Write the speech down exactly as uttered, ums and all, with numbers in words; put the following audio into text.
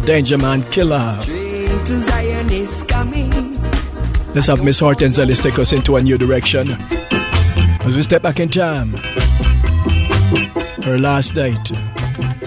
Danger Man Killer. Train to Zion is coming. Let's have Miss Hortense Ellis take us into a new direction as we step back in time. Her last date.